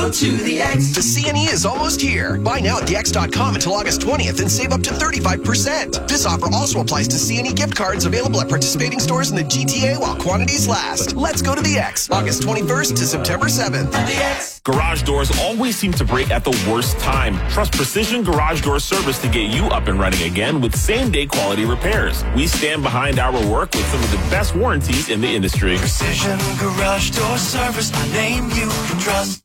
go to the X. The CNE is almost here. Buy now at thex.com until August 20th and save up to 35%. This offer also applies to CNE gift cards available at participating stores in the GTA while quantities last. Let's go to the X, August 21st to September 7th. The X. Garage doors always seem to break at the worst time. Trust Precision Garage Door Service to get you up and running again with same-day quality repairs. We stand behind our work with some of the best warranties in the industry. Precision Garage Door Service, a name you can trust.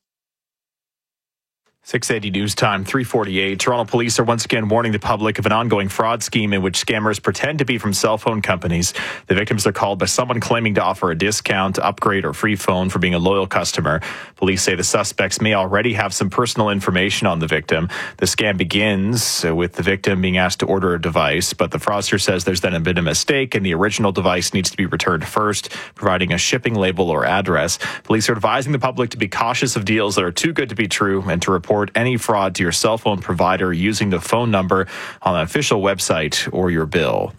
680 News Time, 3:48. Toronto police are once again warning the public of an ongoing fraud scheme in which scammers pretend to be from cell phone companies. The victims are called by someone claiming to offer a discount, upgrade, or free phone for being a loyal customer. Police say the suspects may already have some personal information on the victim. The scam begins with the victim being asked to order a device, but the fraudster says there's then been a mistake and the original device needs to be returned first, providing a shipping label or address. Police are advising the public to be cautious of deals that are too good to be true and to report any fraud to your cell phone provider using the phone number on the official website or your bill.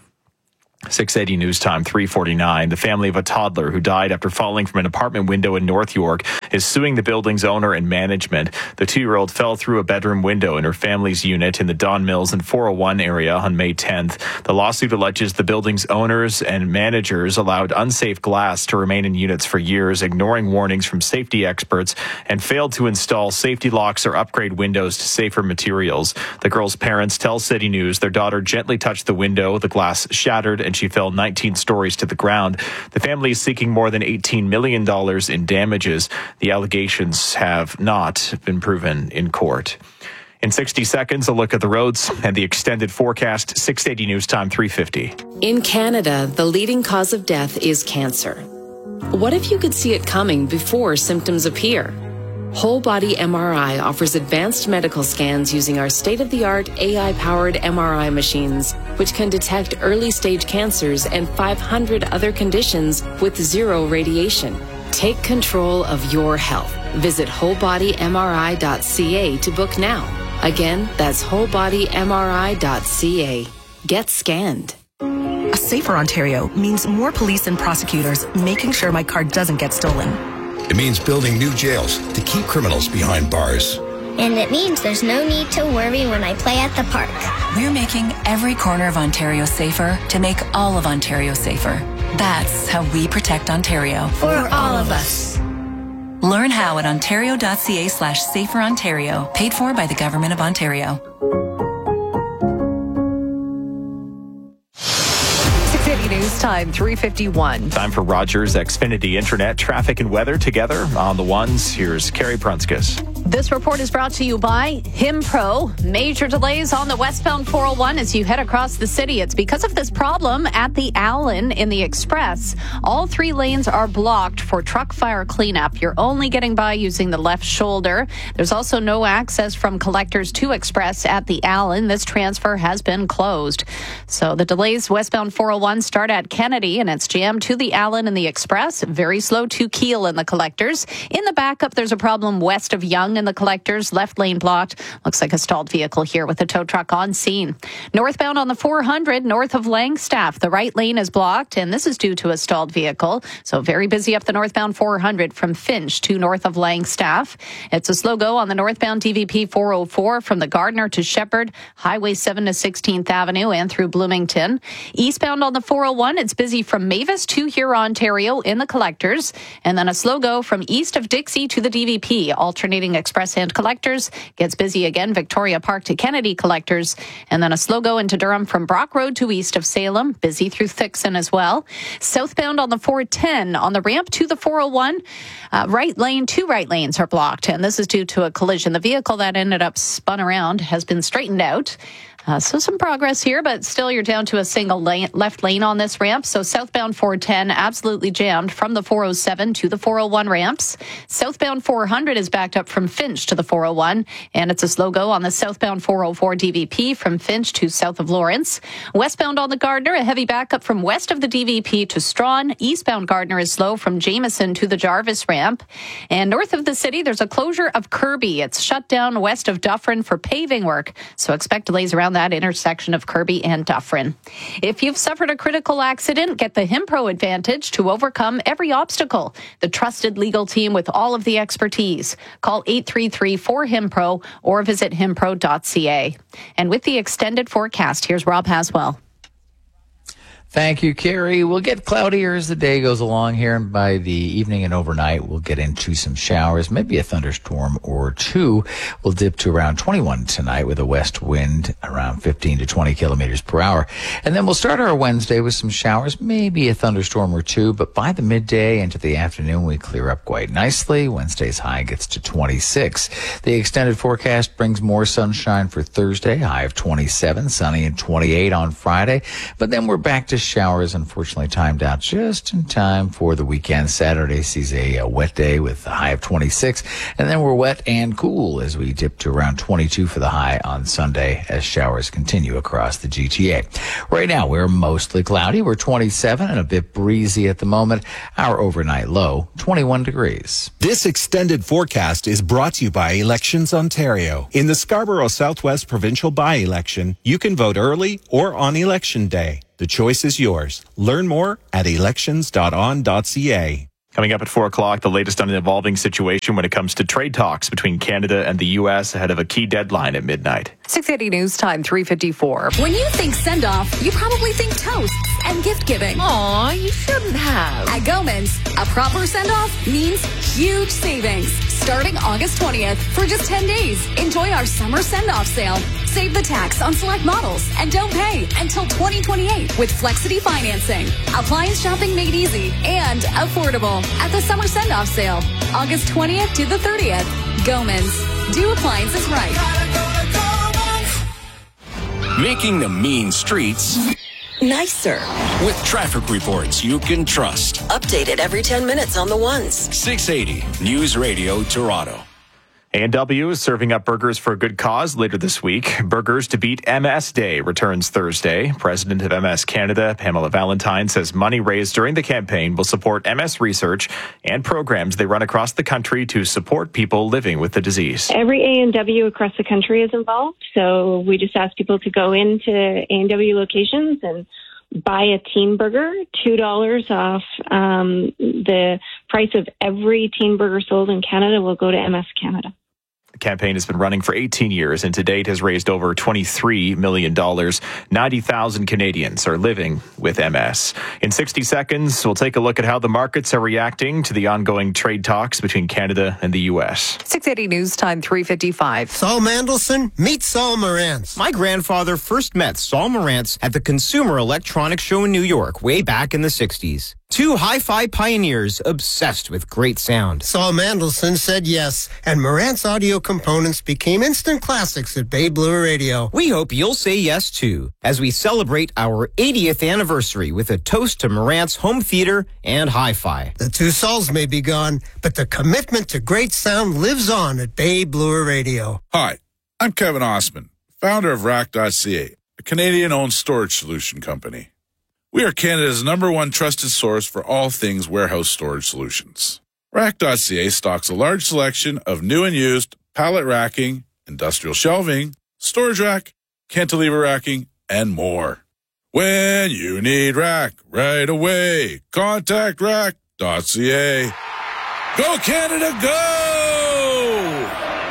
680 News Time, 3:49. The family of a toddler who died after falling from an apartment window in North York is suing the building's owner and management. The 2-year-old fell through a bedroom window in her family's unit in the Don Mills and 401 area on May 10th. The lawsuit alleges the building's owners and managers allowed unsafe glass to remain in units for years, ignoring warnings from safety experts, and failed to install safety locks or upgrade windows to safer materials. The girl's parents tell City News their daughter gently touched the window, the glass shattered, and she fell 19 stories to the ground. The family is seeking more than $18 million in damages. The allegations have not been proven in court. In 60 seconds, a look at the roads and the extended forecast. 680 News Time, 3:50. In Canada, the leading cause of death is cancer. What if you could see it coming before symptoms appear? Whole Body MRI offers advanced medical scans using our state-of-the-art AI-powered MRI machines, which can detect early-stage cancers and 500 other conditions with zero radiation. Take control of your health. Visit wholebodymri.ca to book now. Again, that's wholebodymri.ca. Get scanned. A safer Ontario means more police and prosecutors making sure my car doesn't get stolen. It means building new jails to keep criminals behind bars. And it means there's no need to worry when I play at the park. We're making every corner of Ontario safer to make all of Ontario safer. That's how we protect Ontario. For all of us. Learn how at ontario.ca/saferontario, paid for by the Government of Ontario. News Time, 3:51. Time for Rogers Xfinity Internet traffic and weather together on the ones. Here's Carrie Prunskis. This report is brought to you by Himpro. Major delays on the westbound 401 as you head across the city. It's because of this problem at the Allen in the Express. All 3 lanes are blocked for truck fire cleanup. You're only getting by using the left shoulder. There's also no access from Collectors to Express at the Allen. This transfer has been closed. So the delays westbound 401 start at Kennedy and it's jammed to the Allen and the Express. Very slow to Keele in the Collectors. In the backup, there's a problem west of Yonge in the Collectors. Left lane blocked. Looks like a stalled vehicle here with a tow truck on scene. Northbound on the 400 north of Langstaff. The right lane is blocked and this is due to a stalled vehicle. So very busy up the northbound 400 from Finch to north of Langstaff. It's a slow go on the northbound DVP 404 from the Gardner to Shepherd, Highway 7 to 16th Avenue and through Bloomington. Eastbound on the 401, it's busy from Mavis to Huron, Ontario in the Collectors. And then a slow go from east of Dixie to the DVP, alternating Express and Collectors. Gets busy again, Victoria Park to Kennedy Collectors. And then a slow go into Durham from Brock Road to east of Salem. Busy through Thixon as well. Southbound on the 410 on the ramp to the 401. Right lane, 2 right lanes are blocked. And this is due to a collision. The vehicle that ended up spun around has been straightened out. So some progress here, but still you're down to a single lane, left lane on this ramp. So southbound 410 absolutely jammed from the 407 to the 401 ramps. Southbound 400 is backed up from Finch to the 401, and it's a slow go on the southbound 404 DVP from Finch to south of Lawrence. Westbound on the Gardner, a heavy backup from west of the DVP to Strawn. Eastbound Gardner is slow from Jameson to the Jarvis ramp. And north of the city, there's a closure of Kirby. It's shut down west of Dufferin for paving work, so expect delays around on that intersection of Kirby and Dufferin. If you've suffered a critical accident, get the HimPro Advantage to overcome every obstacle. The trusted legal team with all of the expertise. Call 833-4HIMPRO or visit himpro.ca. And with the extended forecast, here's Rob Haswell. Thank you, Carrie. We'll get cloudier as the day goes along here, and by the evening and overnight, we'll get into some showers, maybe a thunderstorm or two. We'll dip to around 21 tonight with a west wind around 15 to 20 kilometers per hour. And then we'll start our Wednesday with some showers, maybe a thunderstorm or two, but by the midday into the afternoon, we clear up quite nicely. Wednesday's high gets to 26. The extended forecast brings more sunshine for Thursday, high of 27, sunny and 28 on Friday, but then we're back to showers, unfortunately timed out just in time for the weekend. Saturday sees a wet day with a high of 26, and then we're wet and cool as we dip to around 22 for the high on Sunday as showers continue across the GTA. Right now, we're mostly cloudy. We're 27 and a bit breezy at the moment. Our overnight low, 21 degrees. This extended forecast is brought to you by Elections Ontario. In the Scarborough Southwest Provincial by-election, you can vote early or on Election Day. The choice is yours. Learn more at elections.on.ca. Coming up at 4 o'clock, the latest on an evolving situation when it comes to trade talks between Canada and the U.S. ahead of a key deadline at midnight. 6:80 News Time, 3:54. When you think send-off, you probably think toasts and gift-giving. Aw, you shouldn't have. At Gomans, a proper send-off means huge savings. Starting August 20th for just 10 days. Enjoy our summer send-off sale. Save the tax on select models and don't pay until 2028 with Flexity financing. Appliance shopping made easy and affordable at the summer send-off sale. August 20th to the 30th. Gomans. Do appliances right. Making the mean streets nicer. With traffic reports you can trust. Updated every 10 minutes on the ones. 680 News Radio Toronto. A&W is serving up burgers for a good cause later this week. Burgers to Beat MS Day returns Thursday. President of MS Canada, Pamela Valentine, says money raised during the campaign will support MS research and programs they run across the country to support people living with the disease. Every A&W across the country is involved, so we just ask people to go into A&W locations and buy a teen burger, $2 off the price of every teen burger sold in Canada will go to MS Canada. The campaign has been running for 18 years and to date has raised over $23 million. 90,000 Canadians are living with MS. In 60 seconds, we'll take a look at how the markets are reacting to the ongoing trade talks between Canada and the U.S. 6:80 News Time, 3:55. Saul Mandelson, meet Saul Marantz. My grandfather first met Saul Marantz at the Consumer Electronics Show in New York way back in the 60s. Two hi-fi pioneers obsessed with great sound. Saul Mandelson said yes, and Marantz audio components became instant classics at Bay Blue Radio. We hope you'll say yes, too, as we celebrate our 80th anniversary with a toast to Marantz home theater and hi-fi. The two Sauls may be gone, but the commitment to great sound lives on at Bay Blue Radio. Hi, I'm Kevin Osman, founder of Rack.ca, a Canadian-owned storage solution company. We are Canada's #1 trusted source for all things warehouse storage solutions. Rack.ca stocks a large selection of new and used pallet racking, industrial shelving, storage rack, cantilever racking, and more. When you need rack right away, contact Rack.ca. Go Canada, go!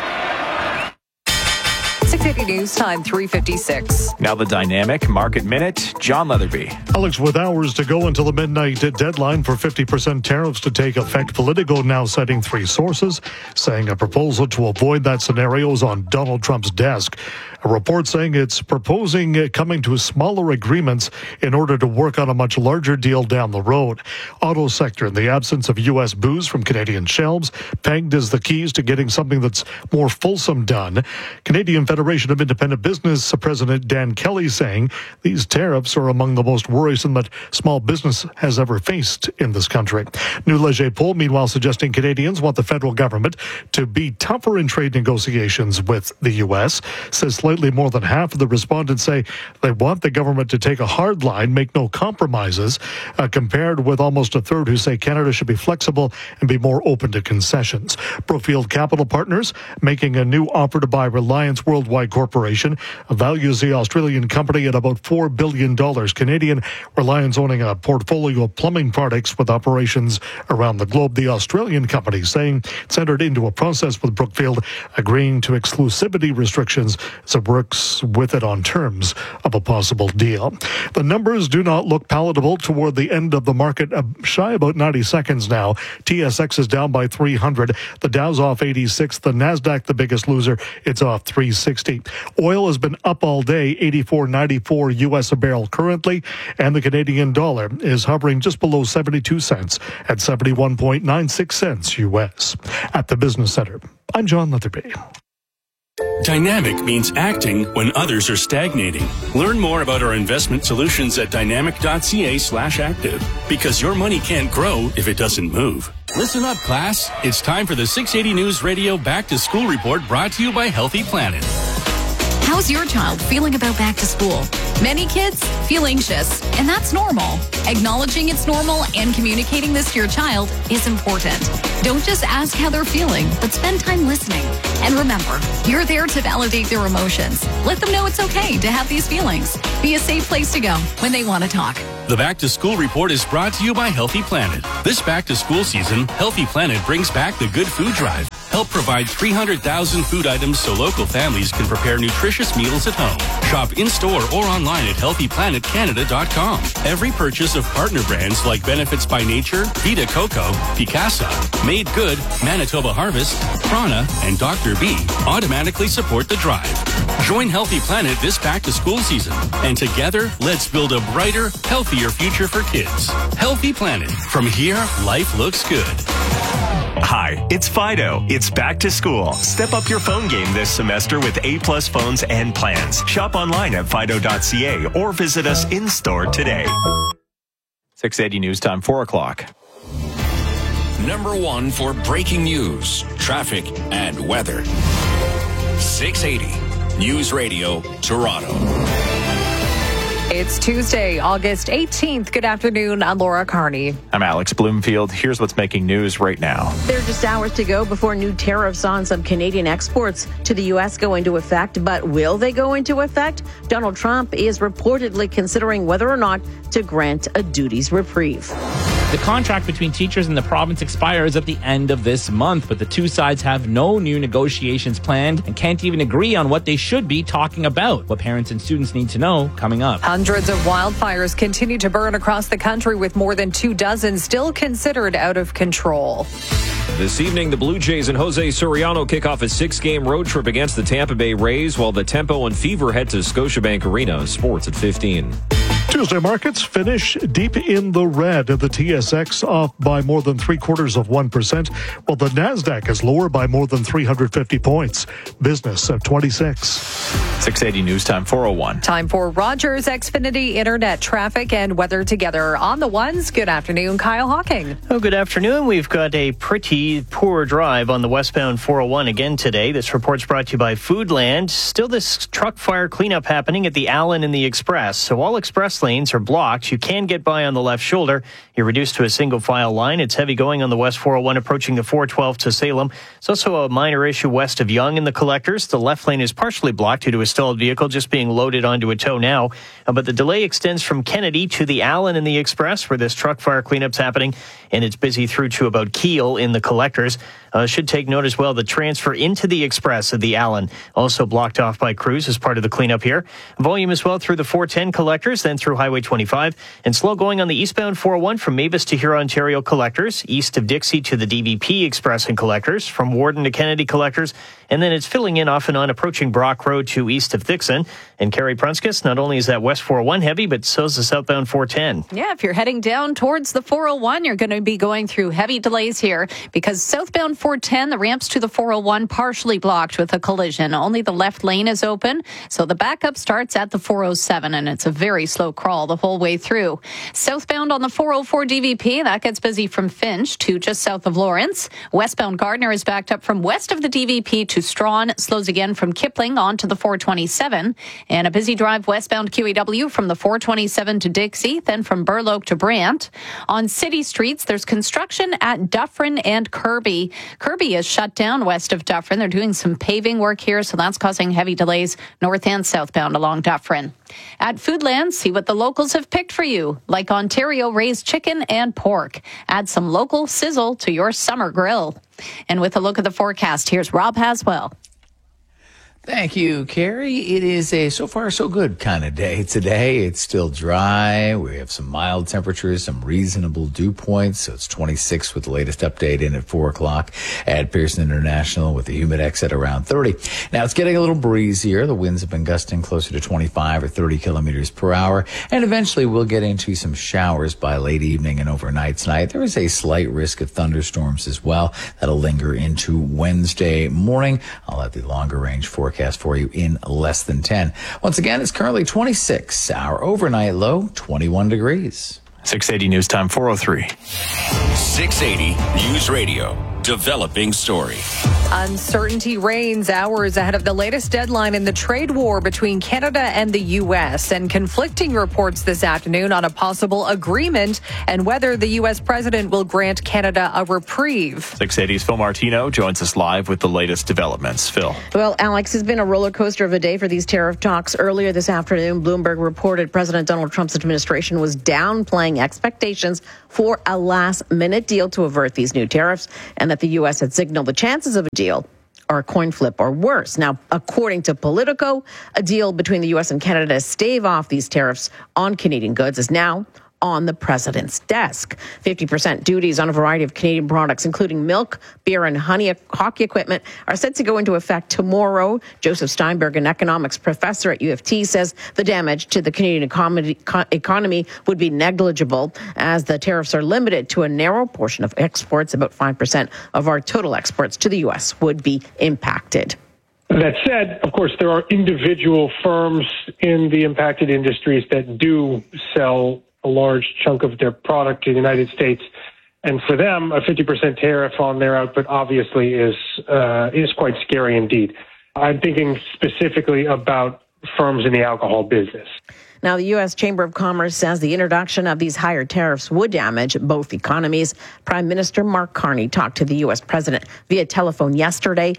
6:80 News Time, 3:56. Now the Dynamic Market Minute, John Leatherby. Alex, with hours to go until the midnight deadline for 50% tariffs to take effect, Politico now citing 3 sources, saying a proposal to avoid that scenario is on Donald Trump's desk. A report saying it's proposing coming to smaller agreements in order to work on a much larger deal down the road. Auto sector, in the absence of U.S. booze from Canadian shelves, pegged as the keys to getting something that's more fulsome done. Canadian Federation of Independent Business President Dan Kelly saying these tariffs are among the most worrisome that small business has ever faced in this country. New Leger poll, meanwhile, suggesting Canadians want the federal government to be tougher in trade negotiations with the U.S., says Slightly more than half of the respondents say they want the government to take a hard line, make no compromises, compared with almost a third who say Canada should be flexible and be more open to concessions. Brookfield Capital Partners, making a new offer to buy Reliance Worldwide Corporation, values the Australian company at about $4 billion Canadian. Reliance owning a portfolio of plumbing products with operations around the globe. The Australian company saying it's entered into a process with Brookfield, agreeing to exclusivity restrictions as it works with it on terms of a possible deal. The numbers do not look palatable toward the end of the market, shy about 90 seconds now. TSX is down by 300. The Dow's off 86. The Nasdaq, the biggest loser, it's off 360. Oil has been up all day, 84.94 US a barrel currently, and the Canadian dollar is hovering just below 72 cents at 71.96 cents US. At the Business Center, I'm John Leatherby. Dynamic means acting when others are stagnating. Learn more about our investment solutions at dynamic.ca/active, because your money can't grow if it doesn't move. Listen up, class. It's time for the 680 News Radio Back to School Report, brought to you by Healthy Planet. How's your child feeling about back to school? Many kids feel anxious, and that's normal. Acknowledging it's normal and communicating this to your child is important. Don't just ask how they're feeling, but spend time listening. And remember, you're there to validate their emotions. Let them know it's okay to have these feelings. Be a safe place to go when they want to talk. The Back to School Report is brought to you by Healthy Planet. This back to school season, Healthy Planet brings back the Good Food Drive. Help provide 300,000 food items so local families can prepare nutritious meals at home. Shop in-store or online at healthyplanetcanada.com. Every purchase of partner brands like Benefits by Nature, Vita Coco, Picasa, Made Good, Manitoba Harvest, Prana, and Dr. B automatically support the drive. Join Healthy Planet this back-to-school season, and together, let's build a brighter, healthier future for kids. Healthy Planet. From here, life looks good. Hi, it's Fido. It's back to school. Step up your phone game this semester with A-plus phones and plans. Shop online at fido.ca or visit us in-store today. 680 News Time, 4 o'clock. Number one for breaking news, traffic, and weather. 680 News Radio, Toronto. It's Tuesday, August 18th. Good afternoon. I'm Laura Carney. I'm Alex Bloomfield. Here's what's making news right now. There are just hours to go before new tariffs on some Canadian exports to the U.S. go into effect. But will they go into effect? Donald Trump is reportedly considering whether or not to grant a duties reprieve. The contract between teachers and the province expires at the end of this month, but the two sides have no new negotiations planned and can't even agree on what they should be talking about. What parents and students need to know coming up. Hundreds of wildfires continue to burn across the country, with more than 24 still considered out of control. This evening, the Blue Jays and Jose Soriano kick off a 6-game road trip against the Tampa Bay Rays, while the Tempo and Fever head to Scotiabank Arena. Sports at 15. Tuesday markets finish deep in the red. The TSX off by more than 0.75%, while the Nasdaq is lower by more than 350 points. Business at 26. 680 News Time, 4:01. Time for Rogers Xfinity Internet traffic and weather together on the ones. Good afternoon, Kyle Hawking. Oh, good afternoon. We've got a pretty poor drive on the westbound 401 again today. This report's brought to you by Foodland. Still this truck fire cleanup happening at the Allen and the Express. So all express lanes are blocked. You can get by on the left shoulder. You're reduced to a single file line. It's heavy going on the West 401 approaching the 412 to Salem. It's also a minor issue west of Yonge in the collectors. The left lane is partially blocked due to a stalled vehicle just being loaded onto a tow now. But the delay extends from Kennedy to the Allen and the Express, where this truck fire cleanup's happening, and it's busy through to about Kiel in the collectors. Should take note as well, the transfer into the Express of the Allen also blocked off by crews as part of the cleanup here. Volume as well through the 410 collectors, then through Highway 25, and slow going on the eastbound 401 from Mavis to Huron, Ontario collectors, east of Dixie to the DVP Express and collectors, from Warden to Kennedy collectors, and then it's filling in off and on approaching Brock Road to east of Thixon. And Carrie Prunskis, not only is that West 401 heavy, but so is the southbound 410. Yeah, if you're heading down towards the 401, you're going to be going through heavy delays here because southbound 410, the ramps to the 401 partially blocked with a collision. Only the left lane is open, so the backup starts at the 407, and it's a very slow crawl the whole way through. Southbound on the 404 DVP, that gets busy from Finch to just south of Lawrence. Westbound Gardner is backed up from west of the DVP to Strawn, slows again from Kipling onto the 427. And a busy drive westbound QEW from the 427 to Dixie, then from Burloak to Brant. On city streets, there's construction at Dufferin and Kirby. Kirby is shut down west of Dufferin. They're doing some paving work here, so that's causing heavy delays north and southbound along Dufferin. At Foodland, see what the locals have picked for you, like Ontario raised chicken and pork. Add some local sizzle to your summer grill. And with a look at the forecast, here's Rob Haswell. Thank you, Carrie. It is a so far so good kind of day today. It's still dry. We have some mild temperatures, some reasonable dew points. So it's 26 with the latest update in at 4 o'clock at Pearson International with the humidex at around 30. Now it's getting a little breezier. The winds have been gusting closer to 25 or 30 kilometers per hour. And eventually we'll get into some showers by late evening and overnight tonight. There is a slight risk of thunderstorms as well. That'll linger into Wednesday morning. I'll have the longer range forecast for you in less than 10. Once again, it's currently 26. Our overnight low, 21 degrees. 680 News Time, 4:03. 680 News Radio. Developing story. Uncertainty reigns hours ahead of the latest deadline in the trade war between Canada and the U.S. and conflicting reports this afternoon on a possible agreement and whether the U.S. president will grant Canada a reprieve. 680's Phil Martino joins us live with the latest developments. Phil. Well, Alex, it's been a roller coaster of a day for these tariff talks. Earlier this afternoon, Bloomberg reported President Donald Trump's administration was downplaying expectations for a last-minute deal to avert these new tariffs, and that the U.S. had signaled the chances of a deal are a coin flip or worse. Now, according to Politico, a deal between the U.S. and Canada to stave off these tariffs on Canadian goods is now on the president's desk. 50% duties on a variety of Canadian products, including milk, beer, and hockey equipment, are set to go into effect tomorrow. Joseph Steinberg, an economics professor at U of T, says the damage to the Canadian economy would be negligible, as the tariffs are limited to a narrow portion of exports. About 5% of our total exports to the U.S. would be impacted. That said, of course, there are individual firms in the impacted industries that do sell a large chunk of their product to the United States. And for them, a 50% tariff on their output obviously is quite scary indeed. I'm thinking specifically about firms in the alcohol business. Now, the U.S. Chamber of Commerce says the introduction of these higher tariffs would damage both economies. Prime Minister Mark Carney talked to the U.S. president via telephone yesterday.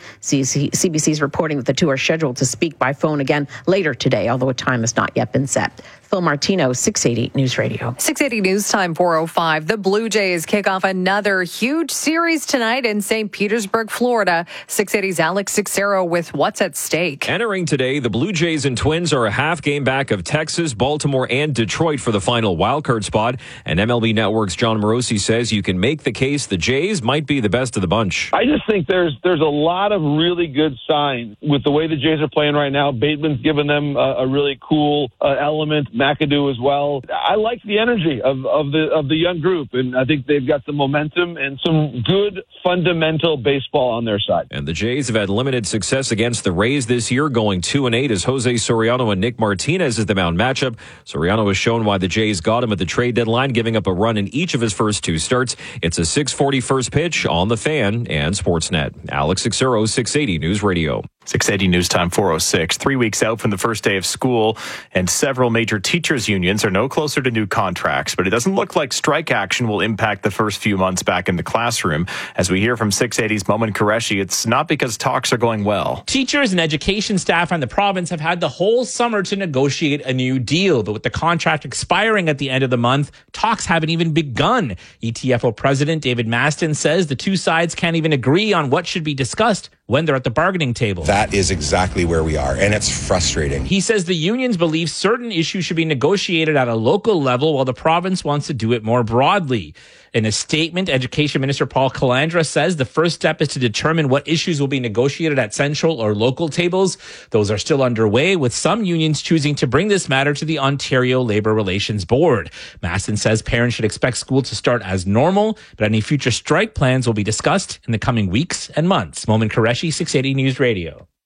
CBC is reporting that the two are scheduled to speak by phone again later today, although a time has not yet been set. Phil Martino, 680 News Radio. 680 News Time, 4:05. The Blue Jays kick off another huge series tonight in St. Petersburg, Florida. 680's Alex Sixero with what's at stake. Entering today, the Blue Jays and Twins are a half game back of Texas, Baltimore, and Detroit for the final wildcard spot. And MLB Network's John Morosi says you can make the case the Jays might be the best of the bunch. I just think there's a lot of really good signs with the way the Jays are playing right now. Bateman's given them a really cool element. McAdoo as well. I like the energy of the young group, and I think they've got some momentum and some good fundamental baseball on their side. And the Jays have had limited success against the Rays this year, going 2-8 as Jose Soriano and Nick Martinez is the mound matchup. Soriano has shown why the Jays got him at the trade deadline, giving up a run in each of his first two starts. It's a 6:40 first pitch on The Fan and Sportsnet. Alex Sixero, 680 News Radio. 680 News Time, 4:06. 3 weeks out from the first day of school, and several major teachers' unions are no closer to new contracts, but it doesn't look like strike action will impact the first few months back in the classroom. As we hear from 680's Momin Qureshi, it's not because talks are going well. Teachers and education staff in the province have had the whole summer to negotiate a new deal, but with the contract expiring at the end of the month, talks haven't even begun. ETFO President David Maston says the two sides can't even agree on what should be discussed when they're at the bargaining table. That is exactly where we are, and it's frustrating. He says the unions believe certain issues should be negotiated at a local level while the province wants to do it more broadly. In a statement, Education Minister Paul Calandra says the first step is to determine what issues will be negotiated at central or local tables. Those are still underway, with some unions choosing to bring this matter to the Ontario Labour Relations Board. Maston says parents should expect school to start as normal, but any future strike plans will be discussed in the coming weeks and months. Momin Qureshi, 680 News Radio.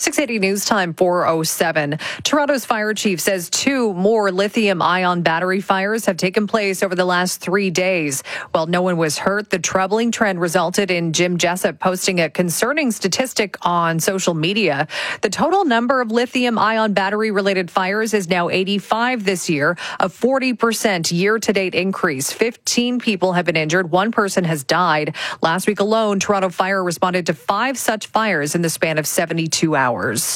680 News Time 4:07. Toronto's fire chief says 2 more lithium-ion battery fires have taken place over the last 3 days. While no one was hurt, the troubling trend resulted in Jim Jessup posting a concerning statistic on social media. The total number of lithium-ion battery-related fires is now 85 this year, a 40% year-to-date increase. 15 people have been injured. 1 person has died. Last week alone, Toronto Fire responded to 5 such fires in the span of 72 hours.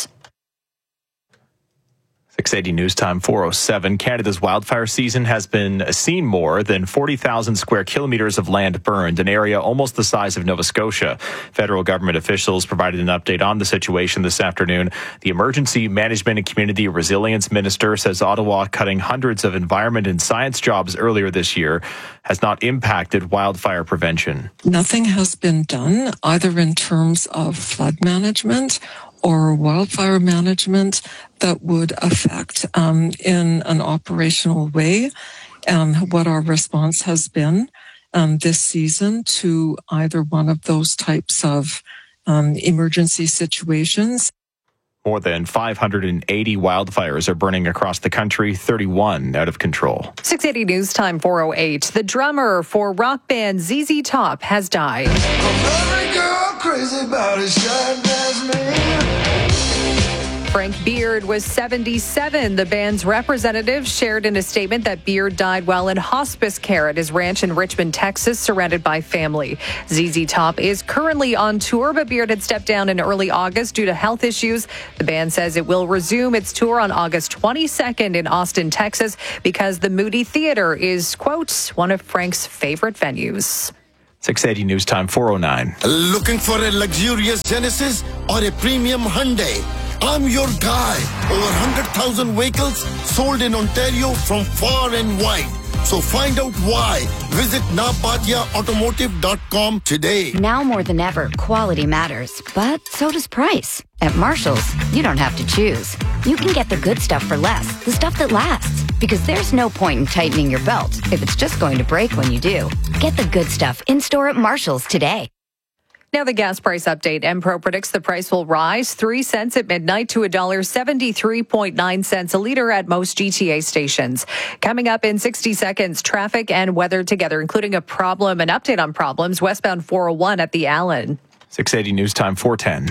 680 News Time 4:07. Canada's wildfire season has been seen more than 40,000 square kilometers of land burned, an area almost the size of Nova Scotia. Federal government officials provided an update on the situation this afternoon. The Emergency Management and Community Resilience Minister says Ottawa cutting hundreds of environment and science jobs earlier this year has not impacted wildfire prevention. Nothing has been done either in terms of flood management or wildfire management that would affect in an operational way what our response has been this season to either one of those types of emergency situations. More than 580 wildfires are burning across the country, 31 out of control. 680 News Time 4:08. The drummer for rock band ZZ Top has died. Frank Beard was 77. The band's representative shared in a statement that Beard died while in hospice care at his ranch in Richmond, Texas, surrounded by family. ZZ Top is currently on tour, but Beard had stepped down in early August due to health issues. The band says it will resume its tour on August 22nd in Austin, Texas, because the Moody Theater is, quote, one of Frank's favorite venues. 680 News Time 4:09. Looking for a luxurious Genesis or a premium Hyundai? I'm your guy. Over 100,000 vehicles sold in Ontario from far and wide. So find out why. Visit napatiaautomotive.com today. Now more than ever, quality matters, but so does price. At Marshall's, you don't have to choose. You can get the good stuff for less, the stuff that lasts. Because there's no point in tightening your belt if it's just going to break when you do. Get the good stuff in-store at Marshall's today. Now the gas price update. Empro predicts the price will rise 3 cents at midnight to $1.73.9 a liter at most GTA stations. Coming up in 60 seconds, traffic and weather together, including an update on problems westbound 401 at the Allen. 680 News Time 4:10.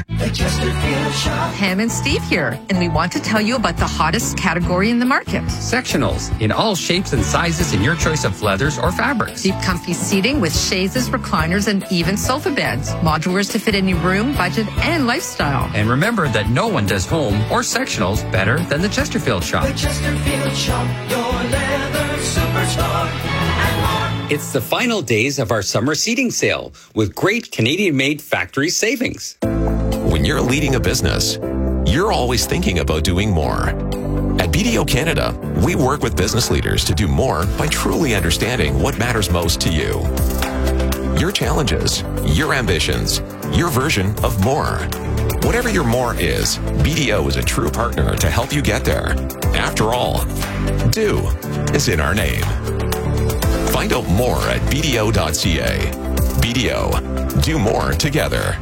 Pam and Steve here, and we want to tell you about the hottest category in the market. Sectionals in all shapes and sizes in your choice of leathers or fabrics. Deep comfy seating with chaises, recliners, and even sofa beds. Modulars to fit any room, budget, and lifestyle. And remember that no one does home or sectionals better than the Chesterfield Shop. The Chesterfield Shop, your leather superstore. It's the final days of our summer seating sale with great Canadian-made factory savings. When you're leading a business, you're always thinking about doing more. At BDO Canada, we work with business leaders to do more by truly understanding what matters most to you. Your challenges, your ambitions, your version of more. Whatever your more is, BDO is a true partner to help you get there. After all, do is in our name. Find out more at BDO.ca. BDO, do more together.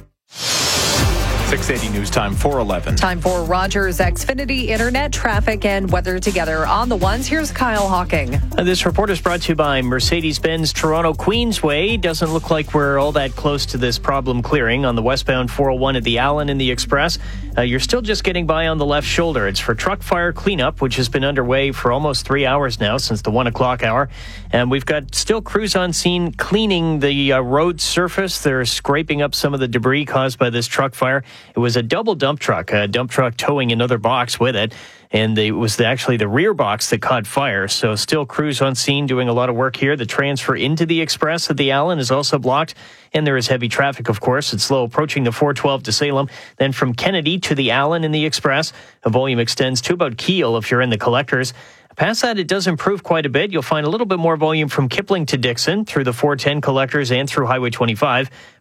680 News Time 4:11. Time for Rogers Xfinity Internet, traffic, and weather together on the ones. Here's Kyle Hawking. This report is brought to you by Mercedes-Benz Toronto Queensway. Doesn't look like we're all that close to this problem clearing on the westbound 401 at the Allen and the Express. You're still just getting by on the left shoulder. It's for truck fire cleanup, which has been underway for almost 3 hours now, since the 1 o'clock hour. And we've got still crews on scene cleaning the road surface. They're scraping up some of the debris caused by this truck fire. It was a double dump truck towing another box with it. And it was actually the rear box that caught fire. So still crews on scene doing a lot of work here. The transfer into the Express at the Allen is also blocked. And there is heavy traffic, of course. It's slow approaching the 412 to Salem. Then from Kennedy to the Allen in the Express, the volume extends to about Kiel if you're in the collectors. Past that, it does improve quite a bit. You'll find a little bit more volume from Kipling to Dixon through the 410 collectors and through Highway 25.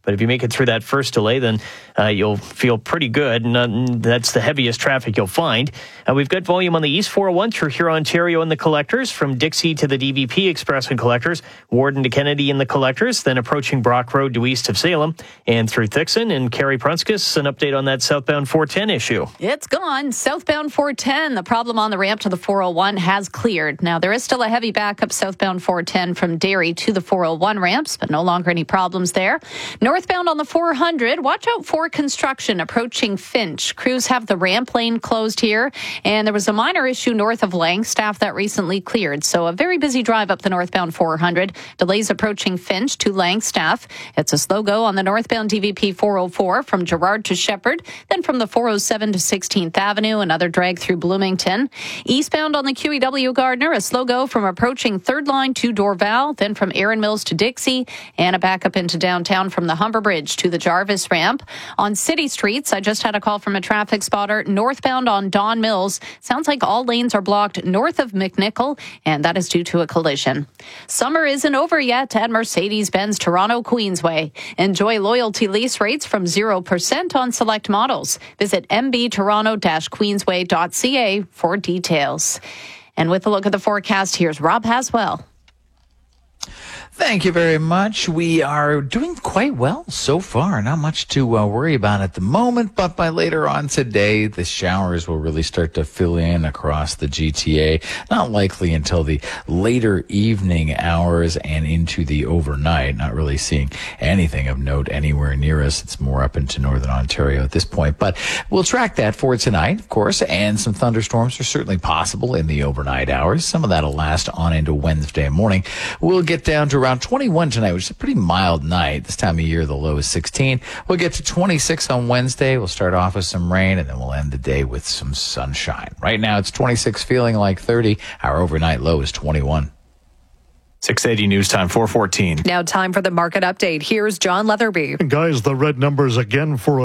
But if you make it through that first delay, then you'll feel pretty good. And that's the heaviest traffic you'll find. We've got volume on the East 401 through Huron, Ontario and the Collectors, from Dixie to the DVP Express and Collectors, Warden to Kennedy and the Collectors, then approaching Brock Road to east of Salem, and through Thixon. And Carrie Prunskis, an update on that southbound 410 issue. It's gone. Southbound 410, the problem on the ramp to the 401 has cleared. Now, there is still a heavy backup southbound 410 from Derry to the 401 ramps, but no longer any problems there. Northbound on the 400, watch out for construction approaching Finch. Crews have the ramp lane closed here, and there was a minor issue north of Langstaff that recently cleared. So a very busy drive up the northbound 400. Delays approaching Finch to Langstaff. It's a slow go on the northbound DVP 404 from Gerrard to Shepherd, then from the 407 to 16th Avenue, another drag through Bloomington. Eastbound on the QEW Gardner, a slow go from approaching Third Line to Dorval, then from Erin Mills to Dixie, and a backup into downtown from the Humber Bridge to the Jarvis ramp. On city streets, I just had a call from a traffic spotter northbound on Don Mills. Sounds like all lanes are blocked north of McNichol, and that is due to a collision. Summer isn't over yet at Mercedes-Benz Toronto Queensway. Enjoy loyalty lease rates from 0% on select models. Visit mbtoronto-queensway.ca for details. And with a look at the forecast, here's Rob Haswell. Thank you very much. We are doing quite well so far. Not much to worry about at the moment, but by later on today, the showers will really start to fill in across the GTA. Not likely until the later evening hours and into the overnight. Not really seeing anything of note anywhere near us. It's more up into northern Ontario at this point, but we'll track that for tonight, of course, and some thunderstorms are certainly possible in the overnight hours. Some of that will last on into Wednesday morning. We'll get down to around 21 tonight, which is a pretty mild night. This time of year, the low is 16. We'll get to 26 on Wednesday. We'll start off with some rain, and then we'll end the day with some sunshine. Right now, it's 26, feeling like 30. Our overnight low is 21. 680 News Time, 4:14. Now time for the market update. Here's John Leatherby. And guys, the red numbers again for